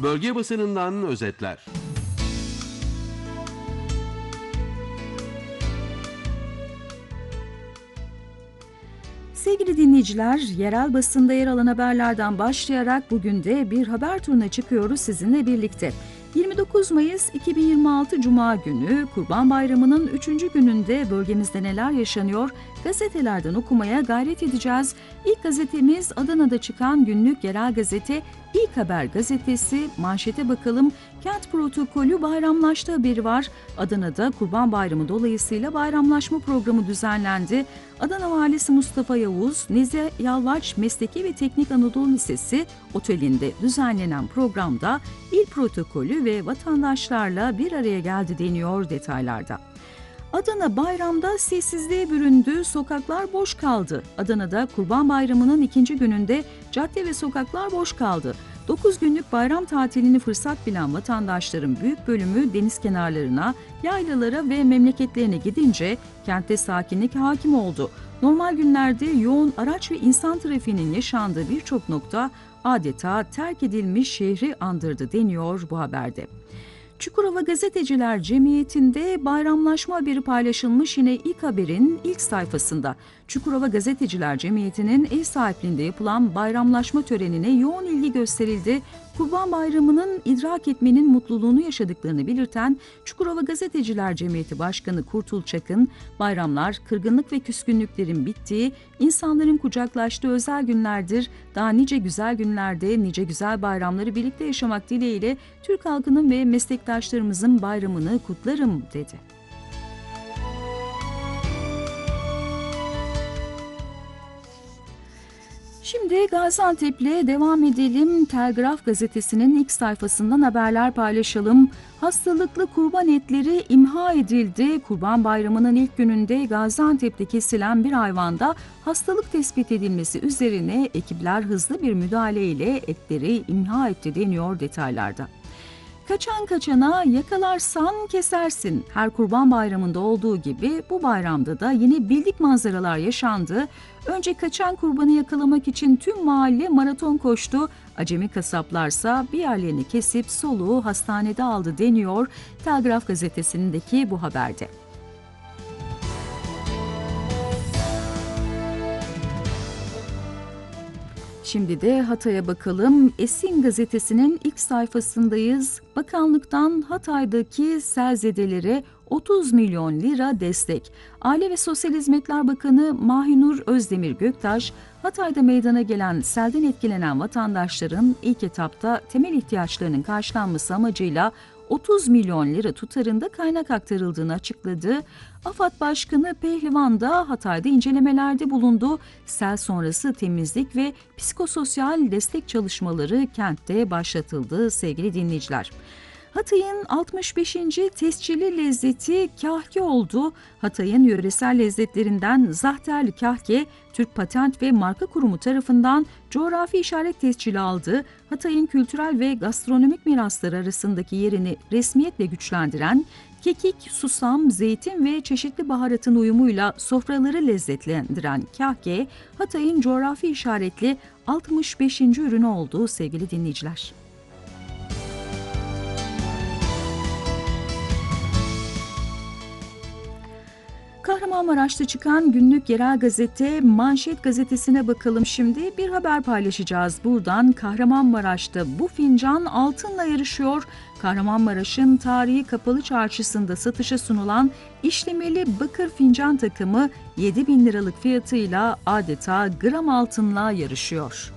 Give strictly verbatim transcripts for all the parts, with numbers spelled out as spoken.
Bölge basınından özetler. Sevgili dinleyiciler, yerel basında yer alan haberlerden başlayarak bugün de bir haber turuna çıkıyoruz sizinle birlikte. yirmi dokuz Mayıs iki bin yirmi altı Cuma günü Kurban Bayramı'nın üçüncü gününde bölgemizde neler yaşanıyor gazetelerden okumaya gayret edeceğiz. İlk gazetemiz Adana'da çıkan günlük yerel gazete İlk Haber gazetesi. Manşete bakalım. Kent protokolü bayramlaştı haberi var. Adana'da Kurban Bayramı dolayısıyla bayramlaşma programı düzenlendi. Adana Valisi Mustafa Yavuz, Nezi Yalvaç Mesleki ve Teknik Anadolu Lisesi otelinde düzenlenen programda il protokolü ve vatandaşlarla bir araya geldi deniyor detaylarda. Adana bayramda sessizliğe büründü, sokaklar boş kaldı. Adana'da Kurban Bayramı'nın ikinci gününde cadde ve sokaklar boş kaldı. dokuz günlük bayram tatilini fırsat bilen vatandaşların büyük bölümü deniz kenarlarına, yaylalara ve memleketlerine gidince kentte sakinlik hakim oldu. Normal günlerde yoğun araç ve insan trafiğinin yaşandığı birçok nokta adeta terk edilmiş şehri andırdı deniyor bu haberde. Çukurova Gazeteciler Cemiyeti'nde bayramlaşma haberi paylaşılmış yine ilk haberin ilk sayfasında. Çukurova Gazeteciler Cemiyeti'nin ev sahipliğinde yapılan bayramlaşma törenine yoğun ilgi gösterildi. Kurban Bayramı'nın idrak etmenin mutluluğunu yaşadıklarını belirten Çukurova Gazeteciler Cemiyeti Başkanı Kurtul Çakın, bayramlar kırgınlık ve küskünlüklerin bittiği, insanların kucaklaştığı özel günlerdir. Daha nice güzel günlerde, nice güzel bayramları birlikte yaşamak dileğiyle Türk halkının ve meslektaşlarımızın bayramını kutlarım dedi. Şimdi Gaziantep'le devam edelim. Telgraf gazetesinin ilk sayfasından haberler paylaşalım. Hastalıklı kurban etleri imha edildi. Kurban Bayramı'nın ilk gününde Gaziantep'te kesilen bir hayvanda hastalık tespit edilmesi üzerine ekipler hızlı bir müdahaleyle etleri imha etti deniyor detaylarda. Kaçan kaçana yakalarsan kesersin. Her Kurban Bayramı'nda olduğu gibi bu bayramda da yine bildik manzaralar yaşandı. Önce kaçan kurbanı yakalamak için tüm mahalle maraton koştu. Acemi kasaplarsa bir yerlerini kesip soluğu hastanede aldı deniyor Telgraf gazetesindeki bu haberde. Şimdi de Hatay'a bakalım. Esin gazetesinin ilk sayfasındayız. Bakanlıktan Hatay'daki selzedelere otuz milyon lira destek. Aile ve Sosyal Hizmetler Bakanı Mahinur Özdemir Göktaş, Hatay'da meydana gelen selden etkilenen vatandaşların ilk etapta temel ihtiyaçlarının karşılanması amacıyla otuz milyon lira tutarında kaynak aktarıldığını açıkladı. AFAD Başkanı Pehlivan da Hatay'da incelemelerde bulundu. Sel sonrası temizlik ve psikososyal destek çalışmaları kentte başlatıldı sevgili dinleyiciler. Hatay'ın altmış beşinci tescilli lezzeti kahke oldu. Hatay'ın yöresel lezzetlerinden zahterli kahke, Türk Patent ve Marka Kurumu tarafından coğrafi işaret tescili aldı. Hatay'ın kültürel ve gastronomik mirasları arasındaki yerini resmiyetle güçlendiren, kekik, susam, zeytin ve çeşitli baharatın uyumuyla sofraları lezzetlendiren kahke, Hatay'ın coğrafi işaretli altmış beşinci ürünü oldu sevgili dinleyiciler. Kahramanmaraş'ta çıkan günlük yerel gazete Manşet gazetesine bakalım şimdi. Bir haber paylaşacağız buradan. Kahramanmaraş'ta bu fincan altınla yarışıyor. Kahramanmaraş'ın tarihi kapalı çarşısında satışa sunulan işlemeli bakır fincan takımı yedi bin liralık fiyatıyla adeta gram altınla yarışıyor.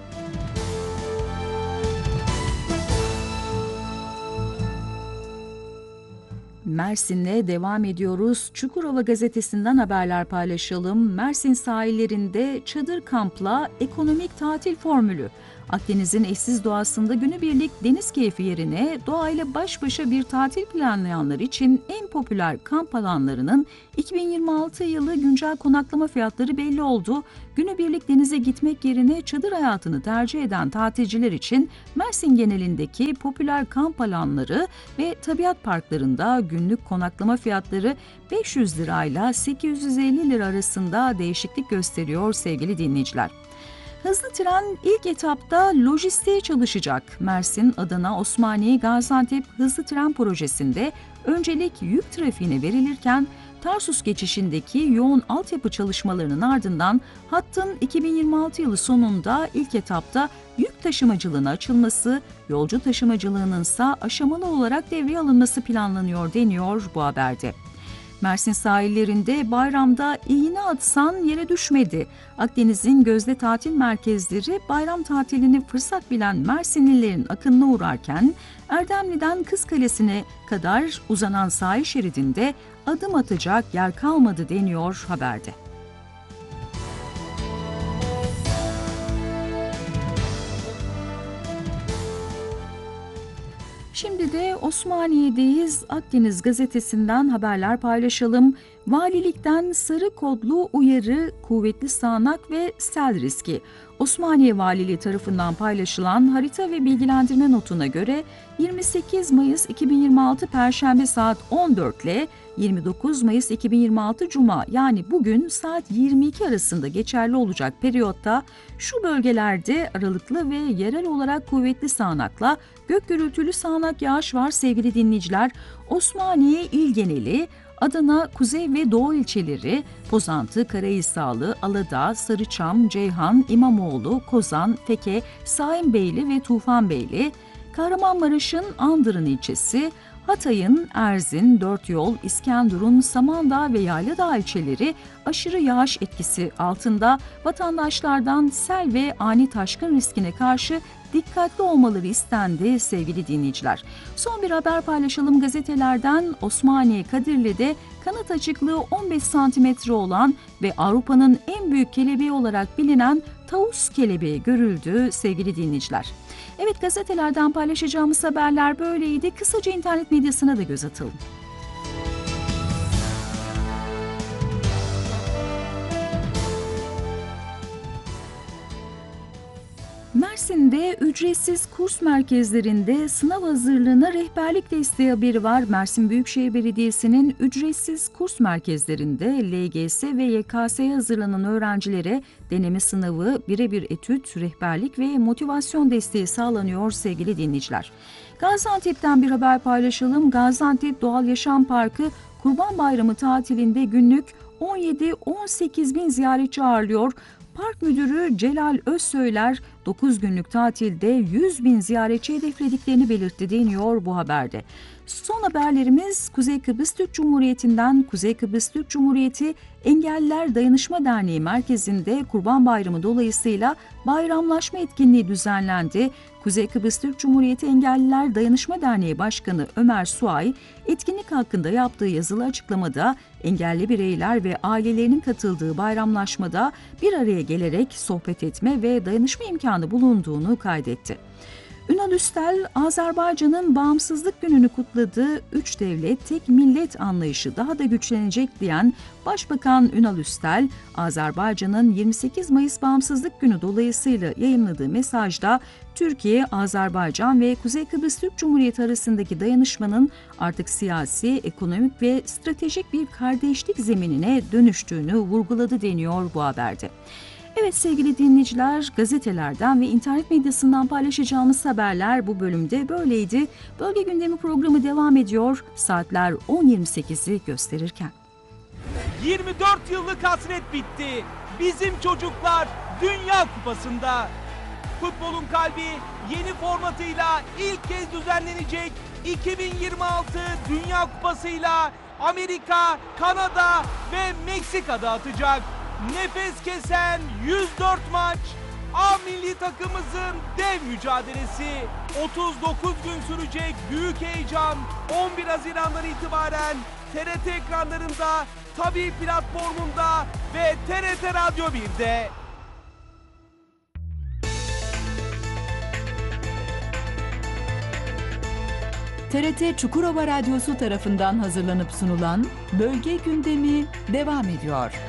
Mersin'le devam ediyoruz. Çukurova gazetesinden haberler paylaşalım. Mersin sahillerinde çadır kampla ekonomik tatil formülü. Akdeniz'in eşsiz doğasında günübirlik deniz keyfi yerine doğayla baş başa bir tatil planlayanlar için en popüler kamp alanlarının iki bin yirmi altı yılı güncel konaklama fiyatları belli oldu. Günübirlik denize gitmek yerine çadır hayatını tercih eden tatilciler için Mersin genelindeki popüler kamp alanları ve tabiat parklarında günlük konaklama fiyatları beş yüz lirayla sekiz yüz elli lira arasında değişiklik gösteriyor sevgili dinleyiciler. Hızlı tren ilk etapta lojistiğe çalışacak. Mersin, Adana, Osmaniye, Gaziantep hızlı tren projesinde öncelik yük trafiğine verilirken Tarsus geçişindeki yoğun altyapı çalışmalarının ardından hattın iki bin yirmi altı yılı sonunda ilk etapta yük taşımacılığına açılması, yolcu taşımacılığının ise aşamalı olarak devreye alınması planlanıyor deniyor bu haberde. Mersin sahillerinde bayramda iğne atsan yere düşmedi. Akdeniz'in gözde tatil merkezleri bayram tatilini fırsat bilen Mersinlilerin akınına uğrarken Erdemli'den Kızkalesi'ne kadar uzanan sahil şeridinde adım atacak yer kalmadı deniyor haberde. Şimdi de Osmaniye'deyiz. Akdeniz gazetesinden haberler paylaşalım. Valilikten sarı kodlu uyarı, kuvvetli sağanak ve sel riski. Osmaniye Valiliği tarafından paylaşılan harita ve bilgilendirme notuna göre yirmi sekiz Mayıs iki bin yirmi altı Perşembe saat on dört ile yirmi dokuz Mayıs iki bin yirmi altı Cuma yani bugün saat yirmi iki arasında geçerli olacak periyotta şu bölgelerde aralıklı ve yerel olarak kuvvetli sağanakla gök gürültülü sağanak yağış var sevgili dinleyiciler. Osmaniye il geneli, Adana, Kuzey ve Doğu ilçeleri, Pozantı, Karahisarlı, Aladağ, Sarıçam, Ceyhan, İmamoğlu, Kozan, Feke, Saimbeyli ve Tufanbeyli, Kahramanmaraş'ın Andırın ilçesi, Hatay'ın Erzin, Dörtyol, İskenderun, Samandağ ve Yayladağ ilçeleri aşırı yağış etkisi altında vatandaşlardan sel ve ani taşkın riskine karşı dikkatli olmaları istendi sevgili dinleyiciler. Son bir haber paylaşalım gazetelerden. Osmaniye Kadirli'de kanat açıklığı on beş santimetre olan ve Avrupa'nın en büyük kelebeği olarak bilinen tavus kelebeği görüldü sevgili dinleyiciler. Evet, gazetelerden paylaşacağımız haberler böyleydi. Kısaca internet medyasına da göz atalım. Mersin'de ücretsiz kurs merkezlerinde sınav hazırlığına rehberlik desteği haberi var. Mersin Büyükşehir Belediyesi'nin ücretsiz kurs merkezlerinde L G S ve Y K S'ye hazırlanan öğrencilere deneme sınavı, birebir etüt, rehberlik ve motivasyon desteği sağlanıyor sevgili dinleyiciler. Gaziantep'ten bir haber paylaşalım. Gaziantep Doğal Yaşam Parkı Kurban Bayramı tatilinde günlük on yedi on sekiz bin ziyaretçi ağırlıyor. Park Müdürü Celal Özsöyler dokuz günlük tatilde yüz bin ziyaretçi hedeflediklerini belirtti deniyor bu haberde. Son haberlerimiz Kuzey Kıbrıs Türk Cumhuriyeti'nden. Kuzey Kıbrıs Türk Cumhuriyeti Engelliler Dayanışma Derneği merkezinde Kurban Bayramı dolayısıyla bayramlaşma etkinliği düzenlendi. Kuzey Kıbrıs Türk Cumhuriyeti Engelliler Dayanışma Derneği Başkanı Ömer Suay, etkinlik hakkında yaptığı yazılı açıklamada engelli bireyler ve ailelerinin katıldığı bayramlaşmada bir araya gelerek sohbet etme ve dayanışma imkanı bulunduğunu kaydetti. Ünal Üstel, Azerbaycan'ın bağımsızlık gününü kutladığı üç devlet tek millet anlayışı daha da güçlenecek diyen Başbakan Ünal Üstel, Azerbaycan'ın yirmi sekiz Mayıs Bağımsızlık Günü dolayısıyla yayınladığı mesajda Türkiye, Azerbaycan ve Kuzey Kıbrıs Türk Cumhuriyeti arasındaki dayanışmanın artık siyasi, ekonomik ve stratejik bir kardeşlik zeminine dönüştüğünü vurguladı deniyor bu haberde. Evet sevgili dinleyiciler, gazetelerden ve internet medyasından paylaşacağımız haberler bu bölümde böyleydi. Bölge Gündemi programı devam ediyor. Saatler on yirmi sekizi gösterirken. yirmi dört yıllık hasret bitti. Bizim çocuklar Dünya Kupası'nda. Futbolun kalbi yeni formatıyla ilk kez düzenlenecek iki bin yirmi altı Dünya Kupası'yla Amerika, Kanada ve Meksika'da atacak. Nefes kesen yüz dört maç, A milli takımımızın dev mücadelesi. otuz dokuz gün sürecek büyük heyecan on bir Haziran'dan itibaren T R T ekranlarında, Tabii platformunda ve T R T Radyo bir'de. T R T Çukurova Radyosu tarafından hazırlanıp sunulan Bölge Gündemi devam ediyor.